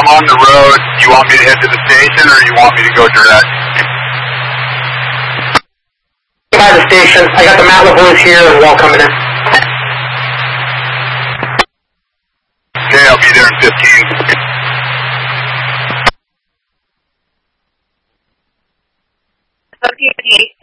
I'm on the road. Do you want me to head to the station, or you want me to go direct? By the station. I got the Matt LaVoice here and Walt coming in. Okay, I'll be there in 15. Associate